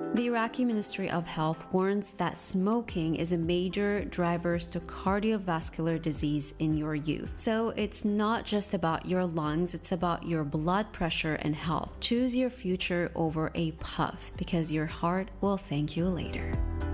The Iraqi Ministry of Health warns that smoking is a major driver to cardiovascular disease in your youth. So it's not just about your lungs, it's about your blood pressure and health. Choose your future over a puff because your heart will thank you later.